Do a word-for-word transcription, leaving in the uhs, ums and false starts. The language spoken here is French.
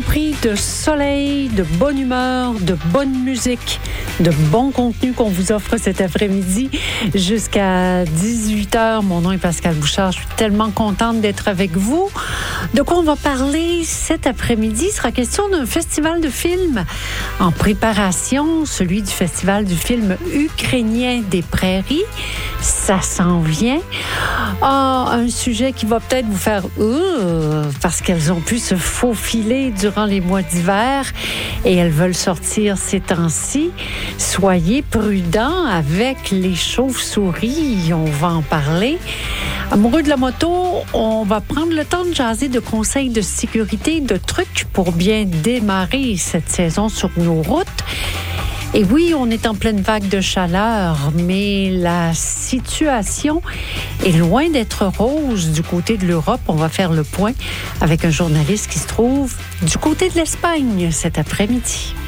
rempli de soleil, de bonne humeur, de bonne musique, de bon contenu qu'on vous offre cet après-midi jusqu'à dix-huit heures. Mon nom est Pascal Bouchard. Je suis tellement contente d'être avec vous. De quoi on va parler cet après-midi? Il sera question d'un festival de films en préparation, celui du festival du film ukrainien des Prairies. Ça s'en vient. Ah, un sujet qui va peut-être vous faire euh, parce qu'elles ont pu se faufiler durant les mois d'hiver et elles veulent sortir ces temps-ci. Soyez prudents avec les chauves-souris. On va en parler. Amoureux de la moto, on va prendre le temps de jaser de conseils de sécurité, de trucs pour bien démarrer cette saison sur nos routes. Et oui, on est en pleine vague de chaleur, mais la situation est loin d'être rose du côté de l'Europe. On va faire le point avec un journaliste qui se trouve du côté de l'Espagne cet après-midi.